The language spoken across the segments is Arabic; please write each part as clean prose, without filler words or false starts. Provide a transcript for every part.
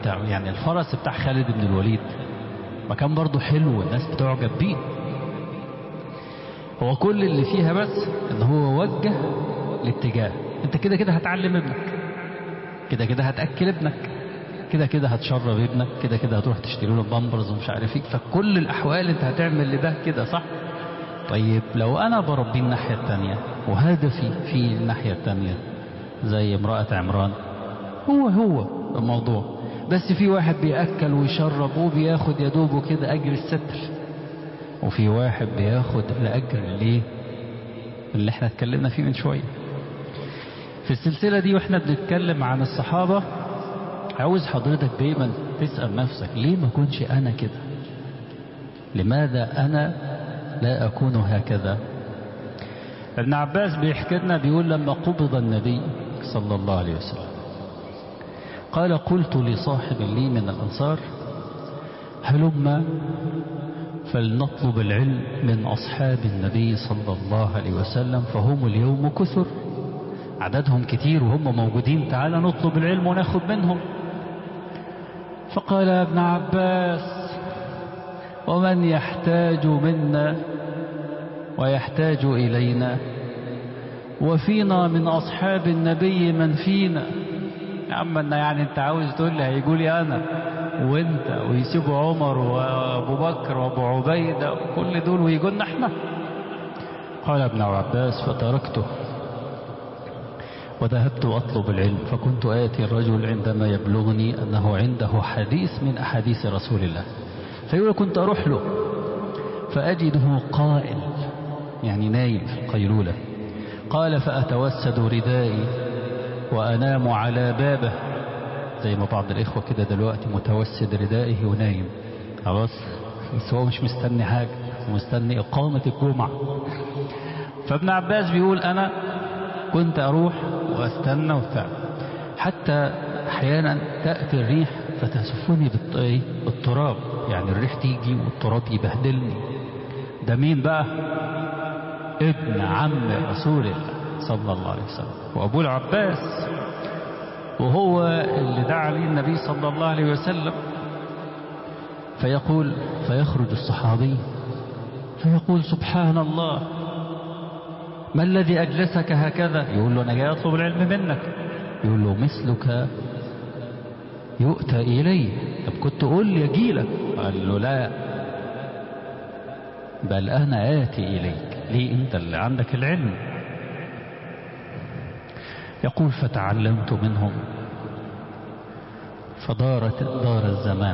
يعني الفرس بتاع خالد بن الوليد ما كان برضه حلو والناس بتعجب بيه. هو كل اللي فيها بس ان هو وجه الاتجاه. انت كده كده هتعلم ابنك، كده كده هتأكل ابنك، كده كده هتشرب ابنك، كده كده هتروح تشتري له بامبرز ومش عارف ايه، فكل الاحوال انت هتعمل لده كده صح. طيب لو انا بربيه الناحية التانية وهدفي في الناحية التانية زي امرأة عمران، هو الموضوع، بس في واحد بيأكل ويشرب وبياخد يدوبه كده اجر الستر، وفي واحد بياخد الاجر اللي احنا اتكلمنا فيه من شوية في السلسلة دي. واحنا بنتكلم عن الصحابة عاوز حضرتك دايما تسأل نفسك ليه ما كنش انا كده؟ لماذا انا لا اكون هكذا؟ ابن عباس بيحكي لنا بيقول لما قبض النبي صلى الله عليه وسلم قال قلت لصاحب لي من الأنصار هلما فلنطلب العلم من أصحاب النبي صلى الله عليه وسلم فهم اليوم كثر، عددهم كتير وهم موجودين، تعالى نطلب العلم وناخد منهم. فقال ابن عباس ومن يحتاج منا ويحتاج إلينا وفينا من أصحاب النبي من فينا؟ يا عم يعني انت عاوز تقول لي هيقولي انا وانت ويسيبوا عمر وابو بكر وابو عبيدة وكل دول ويقولنا احنا؟ قال ابن عباس فتركته وذهبت أطلب العلم فكنت آتي الرجل عندما يبلغني أنه عنده حديث من أحاديث رسول الله، فيقول كنت أروح له فأجده قائل يعني نايم في القيلولة. قال فأتوسد ردائي وأنام على بابه، زي ما بعض الإخوة كده دلوقتي متوسد ردائه ونايم خلاص، بس هو مش مستني حاجة، مستني إقامة الجمعة. فابن عباس بيقول أنا كنت أروح وأستنى وبتاع، حتى أحيانا تأتي الريح فتسفني بالتراب، يعني الريح تيجي والتراب يبهدلني. ده مين بقى؟ ابن عم رسول الله صلى الله عليه وسلم وأبو العباس، وهو اللي دعا عليه النبي صلى الله عليه وسلم. فيقول فيخرج الصحابي فيقول سبحان الله ما الذي أجلسك هكذا؟ يقول له أنا جاي أطلب العلم منك. يقول له مثلك يؤتى إلي، طب كنت قول لي أجيلك. قال له لا بل أنا آتي إليك، ليه أنت اللي عندك العلم. يقول فتعلمت منهم دار الزمان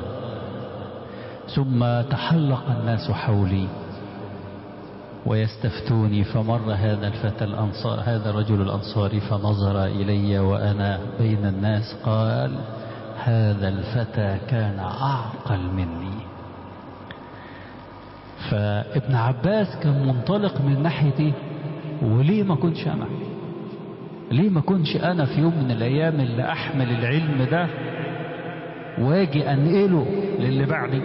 ثم تحلق الناس حولي ويستفتوني فمر هذا الفتى الأنصار هذا الرجل الأنصاري فنظر إلي وأنا بين الناس قال هذا الفتى كان أعقل مني. فابن عباس كان منطلق من ناحية وليه ما كنش أنا؟ ليه ما كنش أنا في يوم من الأيام اللي أحمل العلم ده واجي أنقله للي بعدي؟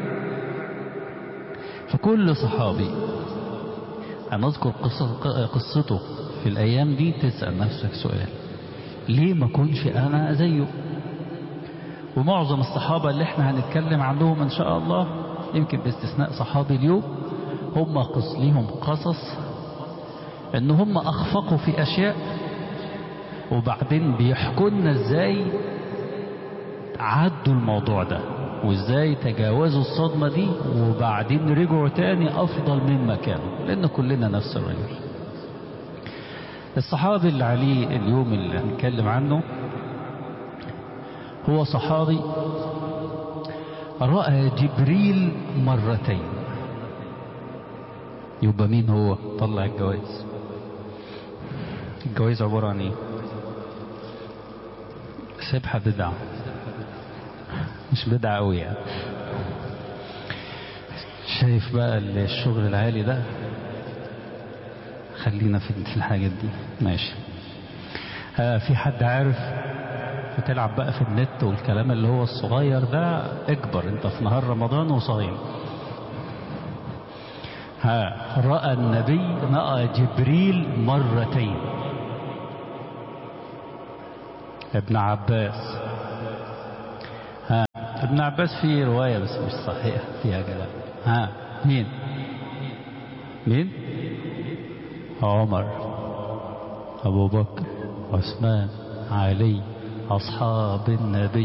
فكل صحابي هنذكر قصته في الأيام دي تسأل نفسك سؤال ليه ما كنش أنا زيه؟ ومعظم الصحابة اللي احنا هنتكلم عنهم إن شاء الله يمكن باستثناء صحابي اليوم هم ليهم قصص إن هم أخفقوا في أشياء وبعدين بيحكوا لنا إزاي عدوا الموضوع ده وإزاي تجاوزوا الصدمة دي وبعدين رجعوا تاني أفضل مما كانوا، لأن كلنا نفس الرجل. الصحابي اللي عليه اليوم اللي هنتكلم عنه هو صحابي رأى جبريل مرتين. يبقى مين هو؟ طلع الجوائز. الجوائز عبارة عن ايه؟ سبحة بدعة، مش بدعة قوي يعني. شايف بقى الشغل العالي ده؟ خلينا في الحاجات دي ماشي. في حد عارف بتلعب بقى في النت والكلام اللي هو الصغير ده؟ اكبر انت في نهار رمضان وصايم. رأى النبي رأى جبريل مرتين. ابن عباس ابن عباس فيه رواية بس مش صحيحة فيها كلام. ها مين عمر، أبو بكر، عثمان، علي، أصحاب النبي.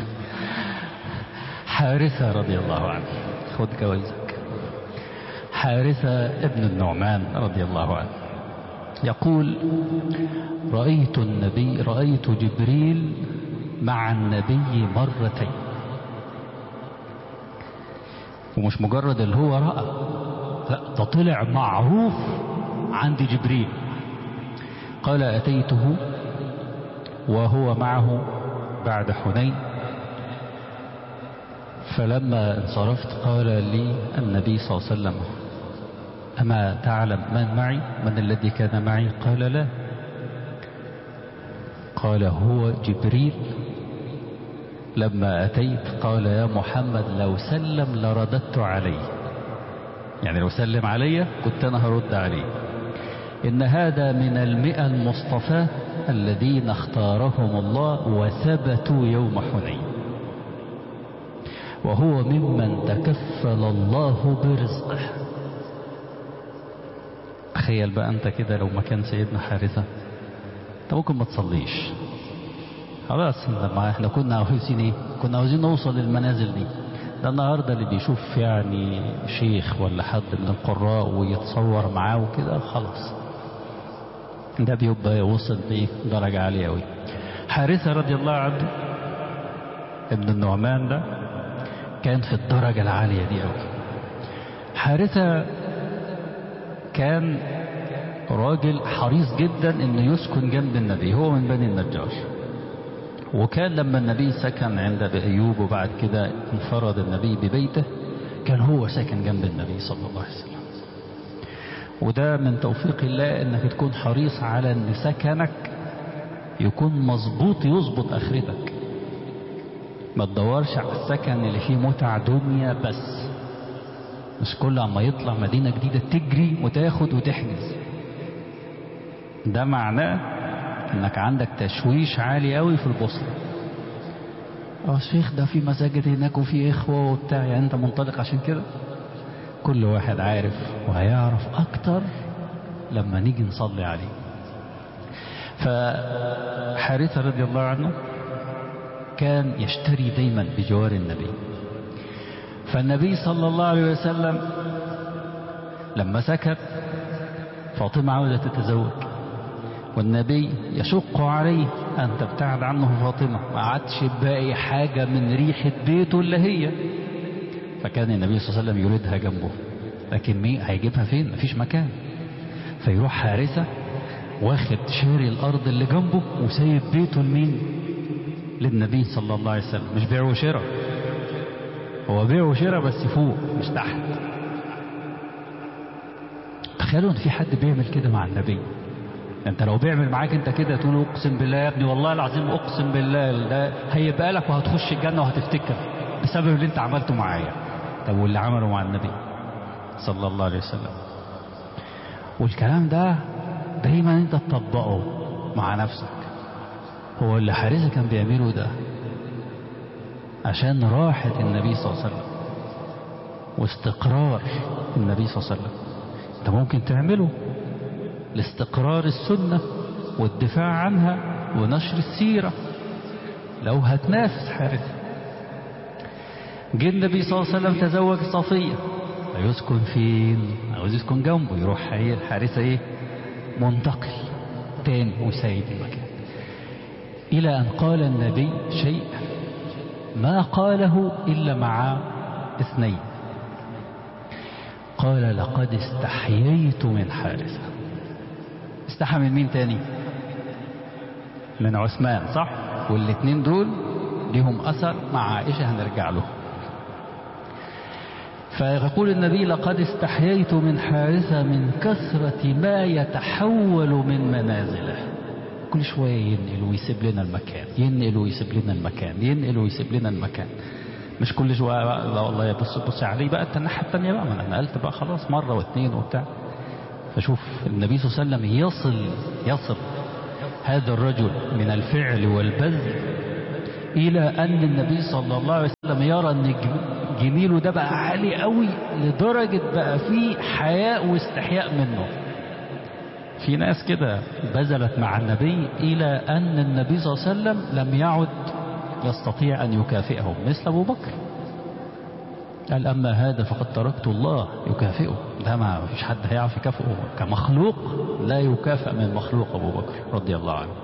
حارثة رضي الله عنه، خد جوائزك. حارثة ابن النعمان رضي الله عنه يقول: رأيت جبريل مع النبي مرتين. ومش مجرد اللي هو رأى، لا ده طلع معروف عند جبريل. قال: أتيته وهو معه بعد حنين، فلما انصرفت قال لي النبي صلى الله عليه وسلم: أما تعلم من معي؟ من الذي كان معي؟ قال: لا. قال: هو جبريل. لما أتيت قال: يا محمد لو سلم لرددت عليه، يعني لو سلم علي كنت أنا هرد عليه. إن هذا من 100 المصطفى الذين اختارهم الله وثبتوا يوم حنين، وهو ممن تكفل الله برزقه. تخيل بقى أنت كده لو مكان سيدنا حارثة، أنت ممكن ما تصليش خلاص. لما احنا كنا عاوزين ايه؟ كنا عاوزين نوصل للمنازل دي. ده النهارده اللي بيشوف يعني شيخ ولا حد من القراء ويتصور معاه وكده خلاص، ده بيبقى وصل بيه درجة عالية أوي. حارثة رضي الله عنه ابن النعمان ده كان في الدرجة العالية دي أوي. حارثة كان راجل حريص جدا انه يسكن جنب النبي، هو من بني النجار. وكان لما النبي سكن عند أيوب وبعد كده انفرد النبي ببيته، كان هو ساكن جنب النبي صلى الله عليه وسلم. وده من توفيق الله انك تكون حريص على ان سكنك يكون مظبوط يظبط اخرتك. ما تدورش على السكن اللي فيه متع دنيا بس، مش كل عما يطلع مدينة جديدة تجري وتاخد وتحجز. ده معناه انك عندك تشويش عالي قوي في البوصلة. الشيخ ده في مساجد هناك وفي اخوة وبتاع، يعني انت منطلق عشان كده. كل واحد عارف وهيعرف اكتر لما نيجي نصلي عليه. فحارثة رضي الله عنه كان يشتري دايما بجوار النبي. فالنبي صلى الله عليه وسلم لما سكت، فاطمة عاوزة تتزوج، والنبي يشق عليه أن تبتعد عنه فاطمة، ما عادش باقي حاجة من ريحة بيته اللي هي. فكان النبي صلى الله عليه وسلم يريدها جنبه، لكن مين هيجيبها فين؟ مفيش مكان. فيروح حارثة واخد شاري الأرض اللي جنبه وسايب بيته لمين؟ للنبي صلى الله عليه وسلم. مش بيع وشراء، هو بيع وشراء بس فوق مش تحت. تخيلوا ان في حد بيعمل كده مع النبي. انت لو بيعمل معاك انت كده تقول اقسم بالله يا ابني، والله العظيم اقسم بالله ده هيبقى لك وهتخش الجنة وهتفتكر بسبب اللي انت عملته معايا. طب واللي عمله مع النبي صلى الله عليه وسلم؟ والكلام ده دايما انت تطبقه مع نفسك. هو اللي حارثة كان بيعمله ده عشان راحة النبي صلى الله عليه وسلم واستقرار النبي صلى الله عليه وسلم. انت ممكن تعمله لاستقرار السنة والدفاع عنها ونشر السيرة لو هتنافس حارثة. جه النبي صلى الله عليه وسلم تزوج صفية، هيسكن فين؟ عاوز يسكن جنبه، يروح حارثة ايه؟ منتقل تاني وسايب المكان. إلى أن قال النبي شيء ما قاله إلا مع اثنين. قال: لقد استحييت من حارثة. استحى من مين تاني؟ من عثمان، صح؟ والاثنين دول لهم أثر مع عائشة هنرجع له. فيقول النبي: لقد استحييت من حارثة من كثرة ما يتحول من منازله. كل شوية ينقل ويسيب لنا المكان، ينقل ويسيب لنا المكان، ينقل ويسيب لنا المكان. مش كل شوية بقى لا والله بص علي بقى انت الناحية التانية بقى، ما انا نقلت بقى خلاص مرة واثنين وبتاع. فشوف النبي صلى الله عليه وسلم يصل هذا الرجل من الفعل والبذل إلى أن النبي صلى الله عليه وسلم يرى أن جميله ده بقى عالي قوي لدرجة بقى فيه حياء واستحياء منه. في ناس كده بذلت مع النبي إلى أن النبي صلى الله عليه وسلم لم يعد يستطيع أن يكافئهم، مثل أبو بكر قال أما هذا فقد تركت الله يكافئه. ده ما فيش حد هيعرف يكافئه كمخلوق، لا يكافئ من مخلوق أبو بكر رضي الله عنه.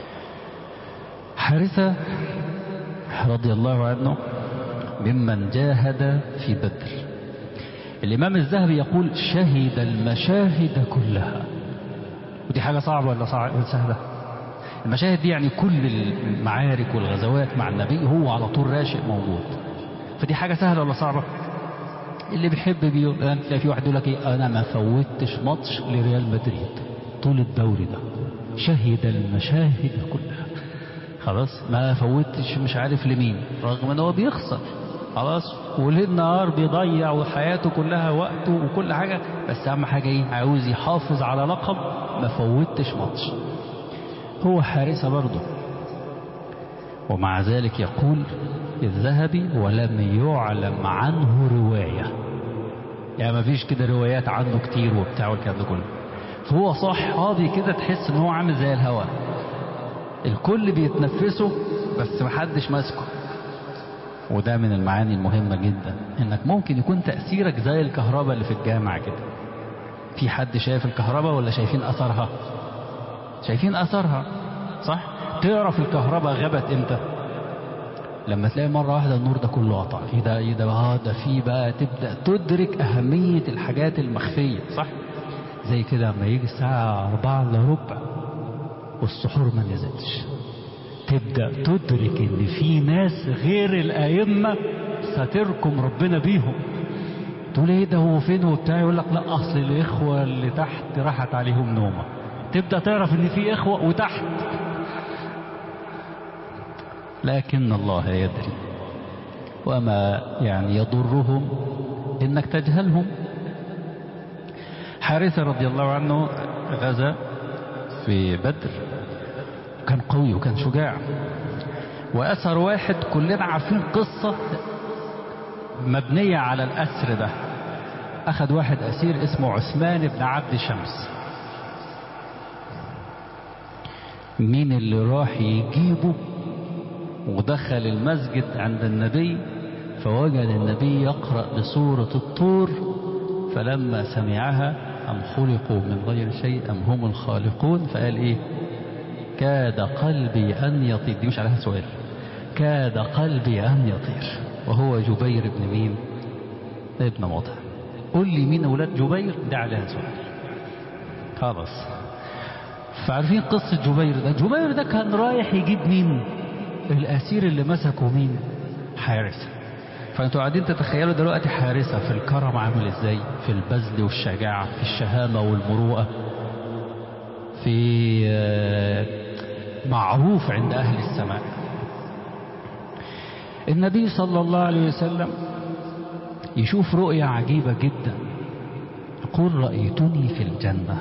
حارثة رضي الله عنه ممن جاهد في بدر. الإمام الذهبي يقول شهد المشاهد كلها، ودي حاجة صعبة ولا سهلة؟ المشاهد دي يعني كل المعارك والغزوات مع النبي هو على طول راشق موجود، فدي حاجة سهلة ولا صعبة؟ اللي بيحب تلاقي في واحد يقول لك ايه، انا ما فوتش ماتش لريال مدريد طول الدوري ده، شهد المشاهد كلها، خلاص ما فوتش مش عارف لمين، رغم ان هو بيخسر خلاص وليل نهار بيضيع وحياته كلها وقته وكل حاجة، بس اهم حاجة ايه، عاوز يحافظ على لقب ما فوتش ماتش. هو حارثة برضه، ومع ذلك يقول الذهبي ولم يعلم عنه رواية، يعني ما فيش كده روايات عنه كتير وبتاع والكلام ده كله، فهو صحابي كده تحس ان هو عامل زي الهواء، الكل بيتنفسه بس محدش ماسكه. وده من المعاني المهمة جدا، انك ممكن يكون تأثيرك زي الكهرباء اللي في الجامع كده. في حد شايف الكهرباء ولا شايفين اثرها؟ شايفين اثرها صح؟ تعرف الكهرباء غابت امتى؟ لما تلاقي مرة واحدة النور ده كله قطع، ايه ده ايه ده، ده في بقى تبدأ تدرك اهمية الحاجات المخفية صح؟ زي كده لما يجي الساعة 4:15 والسحور ما نزلش، تبدأ تدرك ان في ناس غير الائمة ستركم ربنا بيهم. تقول ايه ده هو فين وبتاع، يقول لك لا اصل الاخوة اللي تحت راحت عليهم نومة. تبدأ تعرف ان في اخوة وتحت، لكن الله يدري، وما يعني يضرهم انك تجهلهم. حارثة رضي الله عنه غزا في بدر، كان قوي وكان شجاع، وأسر واحد كلنا عارفين قصة مبنية على الأسر ده. أخذ واحد أسير اسمه عثمان بن عبد شمس. مين اللي راح يجيبه؟ ودخل المسجد عند النبي فوجد النبي يقرأ بسورة الطور، فلما سمعها أم خلقوا من غير شيء أم هم الخالقون، فقال إيه؟ كاد قلبي أن يطير. دي مش عليها سؤال، كاد قلبي أن يطير. وهو جبير بن مين؟ ابن مطعم. قل لي مين أولاد جبير؟ ده عليها سؤال خلاص. فعارفين قصة جبير ده؟ جبير ده كان رايح يجيب مين؟ الأسير اللي مسكه مين؟ حارثة. فأنتوا قاعدين تتخيلوا دلوقتي حارثة في الكرم عامل ازاي، في البذل والشجاعة، في الشهامة والمروءة، في معروف عند أهل السماء. النبي صلى الله عليه وسلم يشوف رؤية عجيبة جدا، يقول رأيتني في الجنة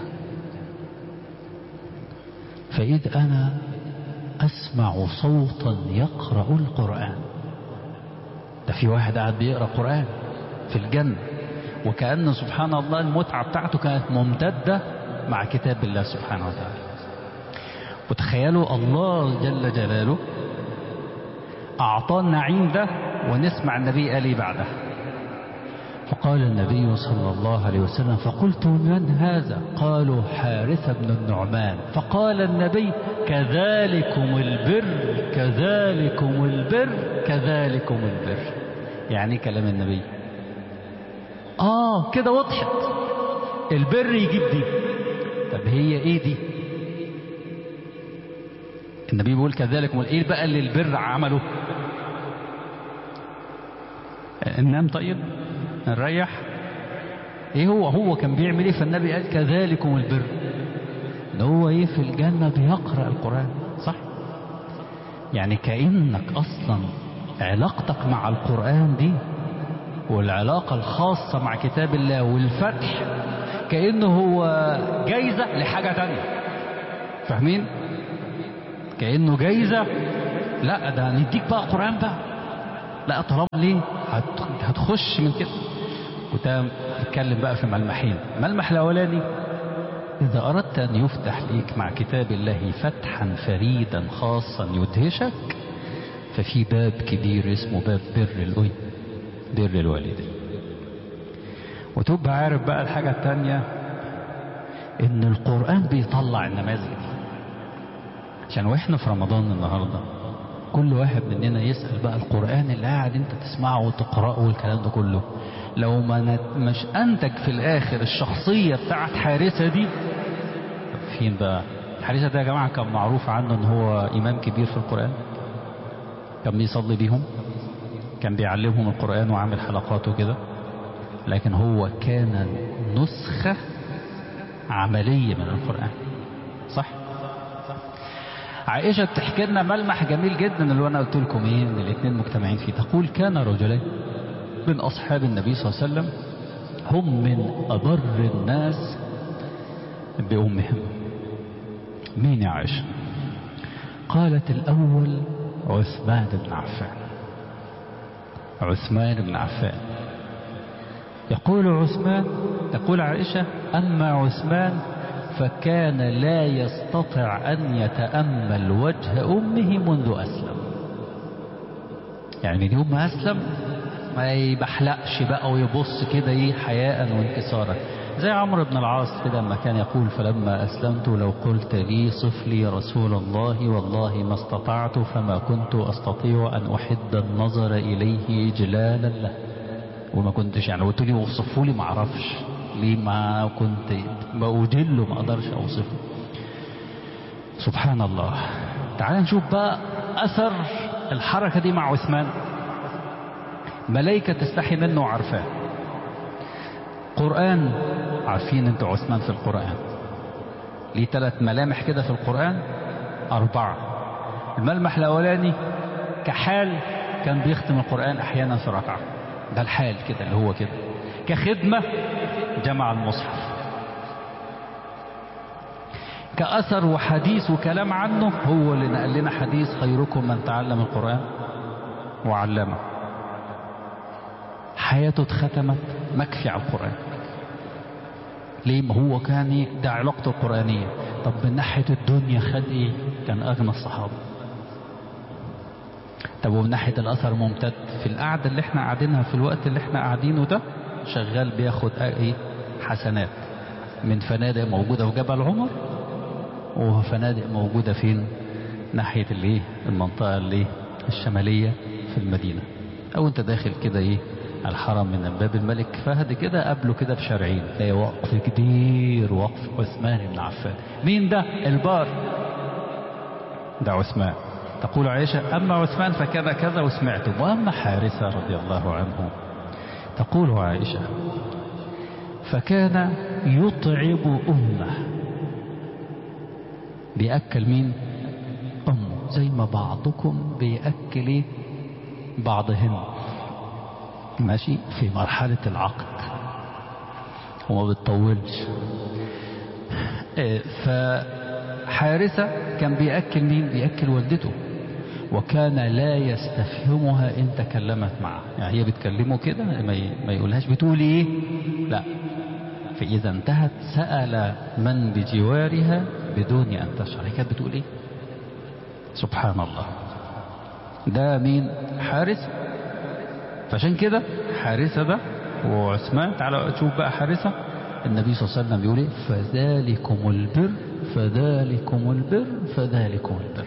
فإذ أنا أسمع صوتا يقرأ القرآن. ده في واحد قاعد بيقرأ قرآن في الجنة، وكأن سبحان الله المتعة بتاعته كانت ممتدة مع كتاب الله سبحانه وتعالى. وتخيلوا الله جل جلاله أعطاه النعيم ده، ونسمع النبي قال بعده. فقال النبي صلى الله عليه وسلم فقلت من هذا؟ قالوا حارثة بن النعمان. فقال النبي كذلكم البر كذلكم البر كذلكم البر. يعني كلام النبي كده وضحت، البر يجيب دي. طب هي ايه دي؟ النبي بيقول كذلكم، ايه بقى اللي البر عمله؟ ننام طيب نريح؟ ايه هو كان بيعمل ايه؟ فالنبي قال كذلكم البر، اللي هو ايه؟ في الجنة بيقرأ القرآن صح؟ يعني كأنك اصلا علاقتك مع القرآن دي والعلاقة الخاصة مع كتاب الله والفتح كأنه هو جايزة لحاجة تانية. فاهمين؟ كأنه جايزة لا ده نديك بقى قرآن بقى. لا طالما ليه هتخش من كده. كنت اتكلم بقى في ملمحين. الملمح الاولاني، اذا اردت ان يفتح ليك مع كتاب الله فتحا فريدا خاصا يدهشك، ففي باب كبير اسمه باب بر الوالدين. وتبقى عارف بقى الحاجة التانية، ان القرآن بيطلع النماذج دي. عشان واحنا في رمضان النهاردة كل واحد مننا يسأل بقى القرآن اللي قاعد انت تسمعه وتقرأه والكلام ده كله، لو ما مش انتج في الاخر الشخصية بتاعت حارثة دي، فين بقى؟ حارثة ده يا جماعة كان معروف عنه ان هو امام كبير في القرآن، كان بيصلي بيهم، كان بيعلمهم القرآن وعامل حلقات وكده، لكن هو كان نسخة عملية من القرآن. صح؟ عائشة بتحكي لنا ملمح جميل جدا اللي انا قلت لكم ايه، ان الاثنين مجتمعين فيه. تقول كان رجلين من اصحاب النبي صلى الله عليه وسلم هم من ابر الناس بامهم. مين يا عائشة؟ قالت الاول عثمان بن عفان. عثمان بن عفان. تقول عائشة اما عثمان فكان لا يستطع أن يتأمل وجه أمه منذ أسلم. يعني من يوم ما أسلم ما يبحلقش بقى ويبص كده ايه حياء وانكسارا، زي عمرو بن العاص كده لما كان يقول فلما أسلمت لو قلت لي صف لي رسول الله والله ما استطعت، فما كنت أستطيع أن أحد النظر إليه إجلالا له. وما كنتش يعني قلت لي وصفوا لي ما اعرفش ليه، ما كنت بأجله ما اقدرش اوصفه. سبحان الله. تعال نشوف بقى اثر الحركة دي مع عثمان. ملائكة تستحي منه وعارفاه. قرآن، عارفين انتوا عثمان في القرآن ليه 3 ملامح كده في القرآن 4. الملمح الاولاني كحال كان بيختم القرآن احيانا في ركعة، ده الحال كده اللي هو كده. كخدمة جمع المصحف. كأثر وحديث وكلام عنه، هو اللي نقل لنا حديث خيركم من تعلم القرآن وعلمه. حياته اتختمت مكفي على القرآن. ليه؟ ما هو كان ده علاقته القرآنية. طب من ناحية الدنيا خد ايه؟ كان اغنى الصحابة. طب ومن ناحية الاثر ممتد في القعدة اللي احنا قاعدينها في الوقت اللي احنا قاعدينه ده، شغال بياخد ايه؟ حسنات من فنادق موجودة في جبل عمر، وفنادق موجودة فين؟ ناحية الايه؟ المنطقة اللي الشمالية في المدينة. او انت داخل كده ايه الحرم من باب الملك فهد كده، قبله كده بشارعين تلاقي وقف كبير، وقف عثمان بن عفان. مين ده؟ البار ده عثمان. تقول عائشة اما عثمان فكذا كذا وسمعته، واما حارثة رضي الله عنه تقول عائشة فكان يطعم أمه. بيأكل مين؟ أمه، زي ما بعضكم بيأكل بعضهم ماشي في مرحلة العقد وما بتطولش. فحارثة كان بيأكل مين؟ بيأكل والدته، وكان لا يستفهمها إن تكلمت معه. يعني هي بتكلمه كده ما يقولهاش بتقول ايه، لا. فإذا انتهت سأل من بجوارها بدون أن تشعر هي كانت بتقول ايه. سبحان الله. ده مين؟ حارثة. فعشان كده حارثة ده وعثمان. تعالوا تشوف بقى حارثة. النبي صلى الله عليه وسلم بيقول ايه؟ فذلكم البر فذلكم البر فذلكم البر.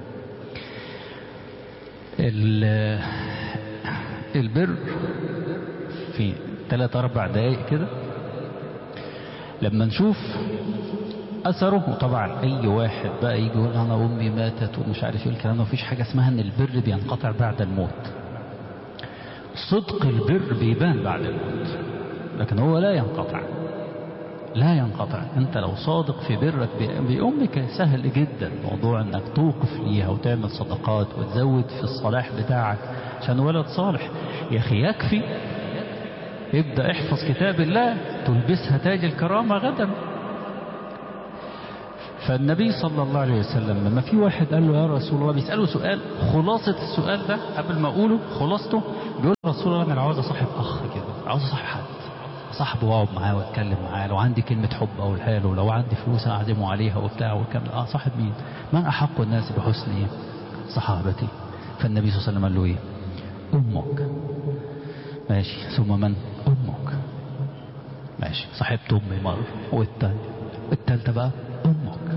البر في 3-4 دقائق كده لما نشوف اثره. وطبعا اي واحد بقى يجي يقول انا امي ماتت ومش عارف ايه الكلام ده، مفيش حاجه اسمها ان البر بينقطع بعد الموت. صدق البر بيبان بعد الموت، لكن هو لا ينقطع. لا ينقطع. انت لو صادق في برك بأمك سهل جدا موضوع انك توقف ليها وتعمل صدقات وتزود في الصلاح بتاعك عشان ولد صالح. يا اخي يكفي ابدأ احفظ كتاب الله تلبسها تاج الكرامة غدا. فالنبي صلى الله عليه وسلم لما في واحد قال له يا رسول الله، بيسأله سؤال، خلاصة السؤال ده قبل ما أقوله خلاصته، بيقول رسول الله أنا عاوز أصاحب أخ كده، عاوز أصاحب حد صاحبه واقعد معاه واتكلم معاه، لو عندي كلمة حب أقولها له، لو عندي فلوس أعزمه عليها وبتاع والكلام ده. صاحب مين؟ من أحق الناس بحسن إيه؟ صحابتي. فالنبي صلى الله عليه وسلم قال له إيه؟ أمك. ماشي، ثم من؟ أمك. ماشي، صاحبت أمي مرة، والتالتة بقى أمك،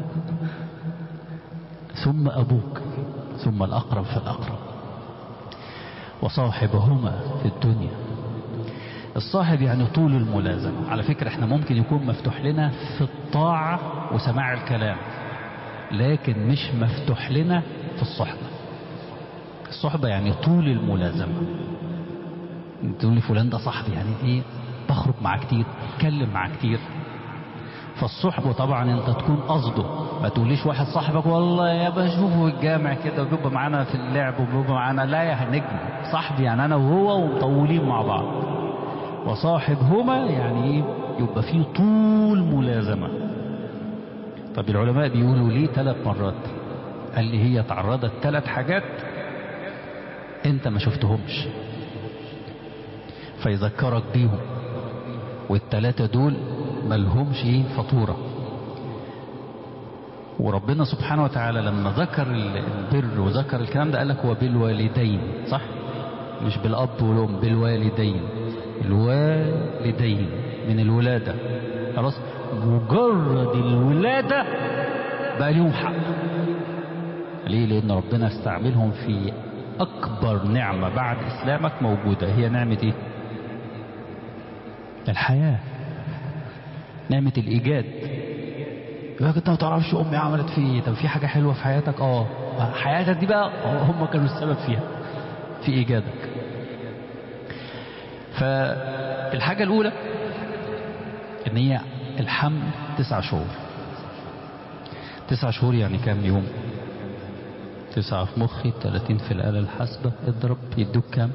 ثم أبوك، ثم الأقرب فالأقرب، وصاحبهما في الدنيا. الصاحب يعني طول الملازمة. على فكرة احنا ممكن يكون مفتوح لنا في الطاعة وسماع الكلام، لكن مش مفتوح لنا في الصحبة. الصحبة يعني طول الملازمة. تقول لي فلان ده صاحبي، يعني ايه؟ بخرج معاه كتير، اتكلم معاه كتير. فالصحبة طبعا انت تكون قصده، ما تقوليش واحد صاحبك والله يا بشوفه في الجامع كده وبيبقى معانا في اللعب وبيبقى معانا، لا يا نجم. صاحبي يعني انا وهو ومطولين مع بعض. وصاحبهما يعني ايه؟ يبقى فيه طول ملازمة. طب العلماء بيقولوا ليه 3 مرات؟ قال لي هي تعرضت 3 حاجات انت ما شفتهمش فيذكرك بيهم، وال3 دول ملهمش ايه؟ فطورة. وربنا سبحانه وتعالى لما ذكر البر وذكر الكلام ده قال لك وبالوالدين، صح؟ مش بالأب والأم، بالوالدين. الوالدين من الولادة، خلاص، مجرد الولادة بقى ليهم حق. ليه؟ لأن ربنا استعملهم في أكبر نعمة بعد إسلامك موجودة. هي نعمة إيه؟ الحياة، نعمة الإيجاد. يقولك أنت ما تعرفش أمي عملت في إيه. طب في حاجة حلوة في حياتك؟ حياتك دي بقى هم كانوا السبب فيها، في إيجادك. فالحاجة الأولى إن هي الحمل 9 شهور. 9 شهور يعني كام يوم؟ 9 في مخي، 30 في الآلة الحاسبة، اضرب يدوك كام؟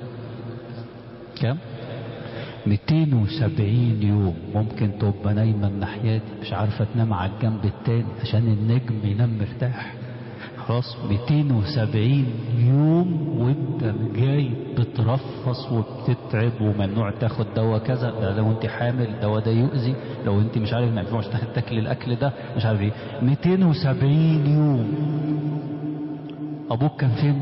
270 يوم. ممكن تبقى نايمة الناحية دي مش عارفة تنام على الجنب التاني عشان النجم ينام مرتاح. خلاص، 270 يوم وانت جاي بترفص وبتتعب، وممنوع تاخد دواء كذا، ده لو انت حامل الدواء ده يؤذي، لو انت مش عارف ما ينفعش تاكل الاكل ده، مش عارف ايه. 270 يوم. ابوك كان فين؟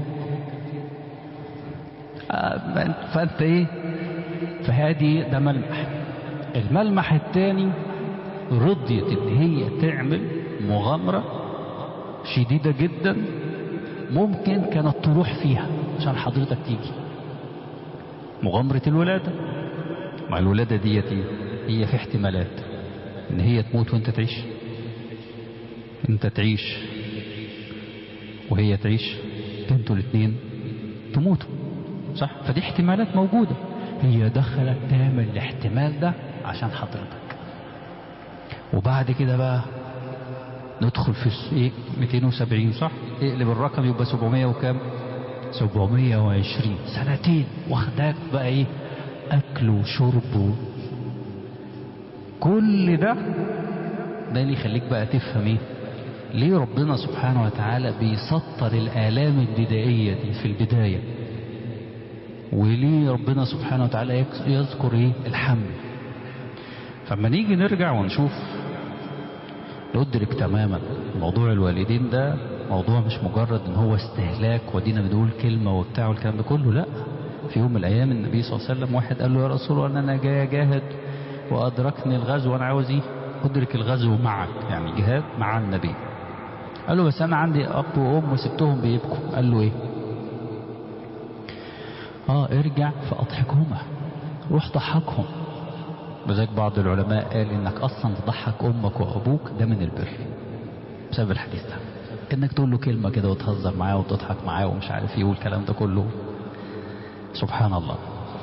فانت ايه؟ فهذه ده ملمح. الملمح الثاني، رضيت ان هي تعمل مغامرة شديدة جدا ممكن كانت تروح فيها عشان حضرتك تيجي. مغامرة الولادة. مع الولادة ديتي هي في احتمالات ان هي تموت وانت تعيش، انت تعيش وهي تعيش، انتوا الاثنين تموتوا، صح؟ فدي احتمالات موجودة. هي دخلت تعمل الاحتمال ده عشان حضرتك. وبعد كده بقى ندخل في ايه؟ 270، صح؟ اقلب الرقم يبقى 700 وكام؟ 720 2 واخداك بقى ايه؟ اكل وشرب كل ده اللي يخليك بقى تفهم ايه؟ ليه ربنا سبحانه وتعالى بيسطر الآلام البدائية دي في البداية، وليه ربنا سبحانه وتعالى يذكر ايه؟ الحمل. فما نيجي نرجع ونشوف ندرك تماما موضوع الوالدين ده موضوع مش مجرد ان هو استهلاك ودينا بنقول كلمة وبتاع والكلام ده كله، لا. في يوم من الايام النبي صلى الله عليه وسلم واحد قال له يا رسول الله انا جاي اجاهد وادركني الغزو وانا عاوز ايه؟ ادرك الغزو معك، يعني جهاد مع النبي. قال له بس انا عندي اب وام وسبتهم بيبكوا. قال له ايه؟ ارجع فاضحكهما، روح ضحكهم. بذلك بعض العلماء قال انك اصلا تضحك امك وابوك ده من البر، بسبب الحديث ده. انك تقول له كلمة كده وتهزر معاه وتضحك معاه ومش عارف ايه والكلام ده كله. سبحان الله.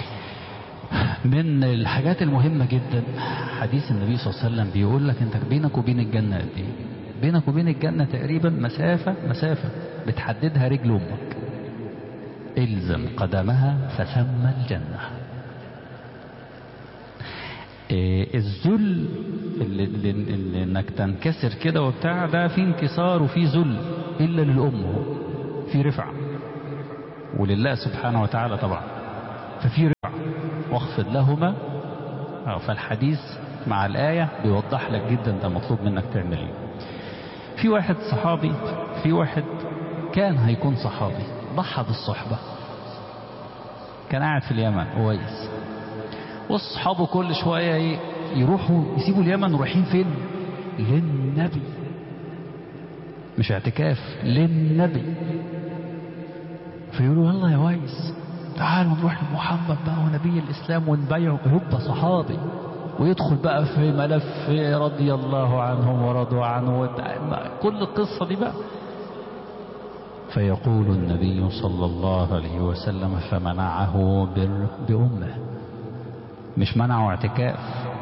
من الحاجات المهمة جدا حديث النبي صلى الله عليه وسلم بيقول لك انت بينك وبين الجنة قد ايه؟ بينك وبين الجنة تقريبا مسافة بتحددها رجل امك. الزم قدمها فثم الجنة. الذل اللي انك تنكسر كده وبتاع، ده في انكسار وفي ذل، الا للام في رفعه، ولله سبحانه وتعالى طبعا، ففي رفعه واخفض لهما. فالحديث مع الآية بيوضح لك جدا ده مطلوب منك تعمل ايه. في واحد صحابي، في واحد كان هيكون صحابي ضحى بالصحبة، كان قاعد في اليمن كويس، واصحابه كل شوية يروحوا يسيبوا اليمن ورايحين فين؟ للنبي، مش اعتكاف، للنبي. فيقولوا يلا يا ويس تعالوا نروح لمحمد بقى ونبي الإسلام ونبيعه، يبقى صحابي ويدخل بقى في ملف رضي الله عنهم ورضوا عنه كل القصة دي بقى. فيقول النبي صلى الله عليه وسلم فمنعه بأمه، مش منعه اعتكاف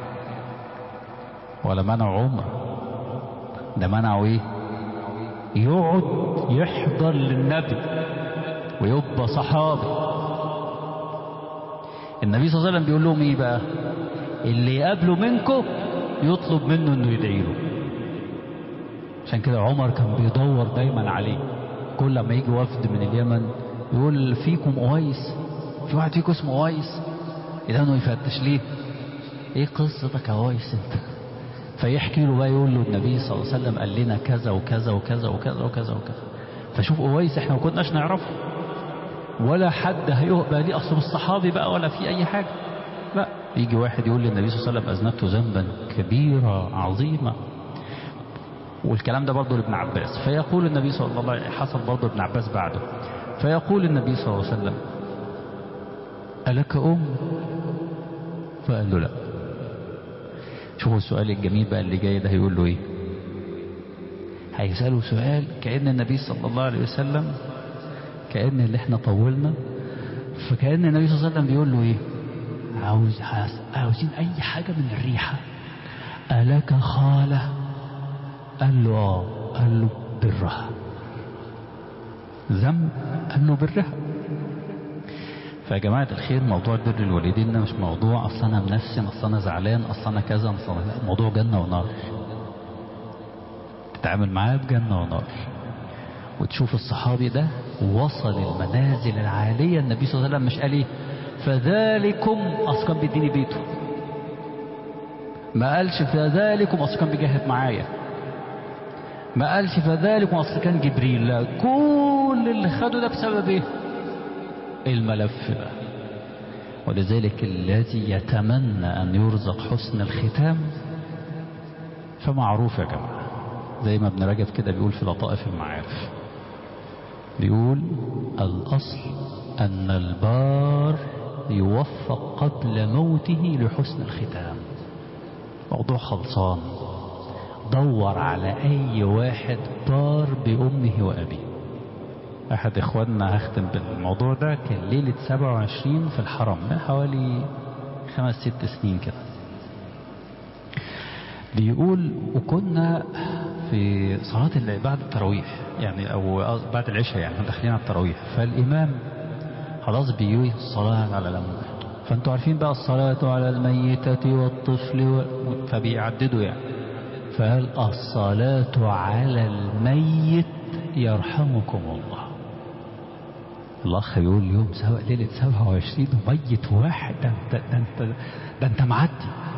ولا منعه عمر، ده منعه ايه؟ يقعد يحضر للنبي ويبقى صحابي. النبي صلى الله عليه وسلم بيقول لهم ايه بقى؟ اللي يقابله منكم يطلب منه انه يدعي له. عشان كده عمر كان بيدور دايما عليه، كل ما يجي وفد من اليمن يقول فيكم أويس، في واحد فيكم اسمه أويس، إذا انه يفتش ليه؟ ايه قصتك يا أويس انت؟ فيحكي له بقى، يقول له النبي صلى الله عليه وسلم قال لنا كذا وكذا وكذا وكذا وكذا وكذا. فشوف أويس احنا ما كناش نعرفه ولا حد هيقبل ليه، اصله الصحابي بقى ولا في اي حاجه، لا. يجي واحد يقول للنبي صلى الله عليه وسلم اذنبت ذنبا كبيرا عظيما، والكلام ده برضه لابن عباس. فيقول النبي صلى الله عليه وسلم، حصل برضه ابن عباس بعده، فيقول النبي صلى الله عليه وسلم ألك أم؟ فقال له لا. شوفوا السؤال الجميل بقى اللي جاي ده، هيقول له ايه؟ هيسأله سؤال كأن النبي صلى الله عليه وسلم، كأن اللي احنا طولنا، فكأن النبي صلى الله عليه وسلم بيقول له ايه؟ عاوزين اي حاجة من الريحة. ألك خالة؟ قال له اه. قال له برها. ذنب؟ قال له برها. فيا جماعة الخير، موضوع بر الوالدين ده مش موضوع اصل انا منسم، اصل انا زعلان، اصل انا كذا، اصل انا، موضوع جنة ونار، تتعامل معاه بجنة ونار. وتشوف الصحابي ده وصل المنازل العالية. النبي صلى الله عليه وسلم مش قال ايه فذلكم اصل كان بيديني بيته، ما قالش فذلكم اصل كان بيجاهد معايا، ما قالش فذلكم اصل كان جبريل، لا، كل اللي خده ده بسبب ايه؟ الملف ده. ولذلك الذي يتمنى ان يرزق حسن الختام فمعروف يا جماعة، زي ما ابن رجب كده بيقول في لطائف المعارف، بيقول الأصل أن البار يوفق قبل موته لحسن الختام. موضوع خلصان، دور على أي واحد بار بأمه وأبيه. أحد إخواننا هختم بالموضوع ده، كان ليلة 27 في الحرم من حوالي 5-6 سنين كده، بيقول وكنا في صلاة بعد التراويح يعني، أو بعد العشاء يعني، داخلين على التراويح، فالإمام خلاص بيقول الصلاة على الأموات، فأنتوا عارفين بقى الصلاة على الميتة والطفل فبيعددوا يعني، فقال الصلاة على الميت يرحمكم الله. الأخ بيقول اليوم ليلة 27 وميت واحد، ده انت معدي.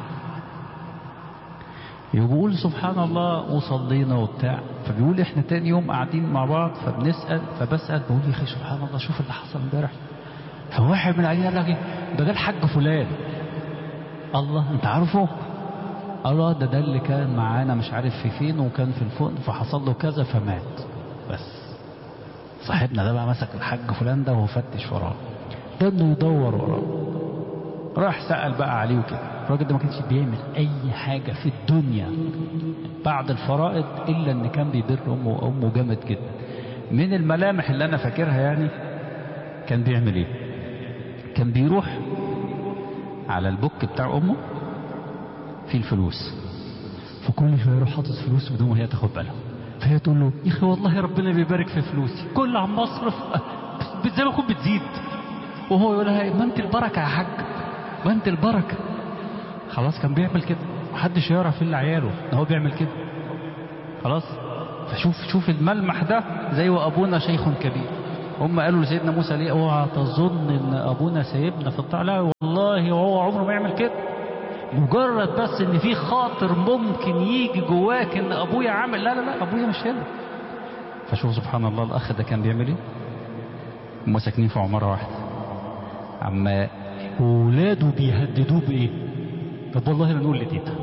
يقول سبحان الله وصلينا وبتاع، فبيقول احنا تاني يوم قاعدين مع بعض فبسأل بقول يا اخي سبحان الله شوف اللي حصل امبارح. فواحد من علينا قال لك ده الحاج فلان. الله انت عارفه؟ الله ده اللي كان معانا مش عارف في فين، وكان في الفندق فحصل له كذا فمات. بس صاحبنا ده بقى مسك الحاج فلان ده وفتش وراه، ده انه يدور وراه، راح سأل بقى عليه وكده. الراجل ده ما كانش بيعمل اي حاجة في الدنيا بعد الفرائض الا ان كان بيبر امه جامد جدا. من الملامح اللي انا فاكرها يعني، كان بيعمل ايه؟ كان بيروح على البوك بتاع امه في الفلوس، فكل شويه يروح حاطط فلوس بدون ما هي تاخد بالها، فهي تقول له يا اخي والله ربنا بيبارك في فلوسي، كل عم اصرف زي ما اكون بتزيد، وهو يقول لها ما انت البركه يا حاج، ما انت البركه. خلاص كان بيعمل كده، محدش يعرف الا عياله ان هو بيعمل كده. خلاص. فشوف الملمح ده، زي وابونا شيخ كبير. هم قالوا لسيدنا موسى ليه اوعى تظن ان ابونا سايبنا في الطاعه، لا والله وهو عمره ما يعمل كده. مجرد بس ان في خاطر ممكن يجي جواك ان ابويا عامل، لا لا لا ابويا مش هنا. فشوف سبحان الله الاخ ده كان بيعمل ايه. هم ساكنين في عماره واحده، اما اولاده بيهددوه بايه؟ طب والله لا نقول لتيتا،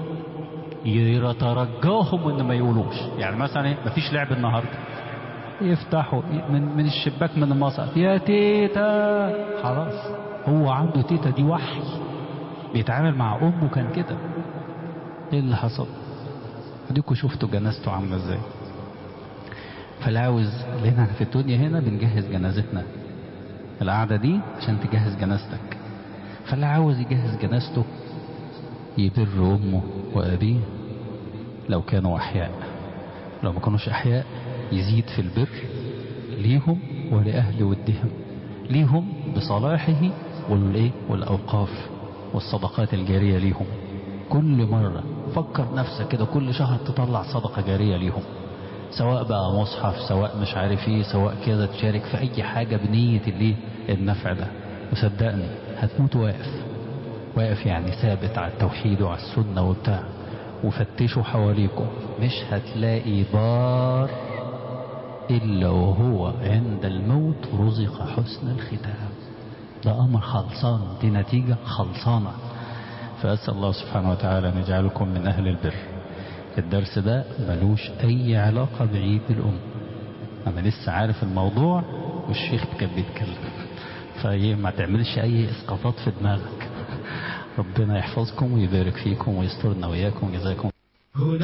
يترجاهم ان ما يقولوش. يعني مثلا ايه، مفيش لعب النهارده، يفتحوا من الشباك من المصعد، يا تيتا. خلاص هو عنده تيتا دي وحي، بيتعامل مع امه كان كده. ايه اللي حصل؟ اديكوا شفتوا جنازته عامله ازاي. فالعاوز لنا في الدنيا هنا بنجهز جنازتنا، القعده دي عشان تجهز جنازتك. فاللي عاوز يجهز جنازته يبر امه وابيه لو كانوا احياء، لو ما كانوش احياء يزيد في البر ليهم ولاهل ودهم، ليهم بصلاحه والاوقاف والصدقات الجاريه ليهم. كل مره فكر نفسك كده، كل شهر تطلع صدقه جاريه ليهم، سواء بقى مصحف، سواء مش عارف ايه، سواء كده تشارك في اي حاجه بنيه النفع ده. وصدقني هتموت واقف يعني ثابت على التوحيد وعلى السنه وبتاع. وفتشوا حواليكم، مش هتلاقي بار إلا وهو عند الموت رزق حسن الختام. ده أمر خلصان، دي نتيجة خلصانة. فأسأل الله سبحانه وتعالى أن يجعلكم من أهل البر. الدرس ده ملوش أي علاقة بعيد الأم، أنا لسه عارف الموضوع والشيخ كان بيتكلم، فإيه ما تعملش أي إسقاطات في دماغك. ربنا يحفظكم ويبارك فيكم ويسترنا وإياكم، جزاكم.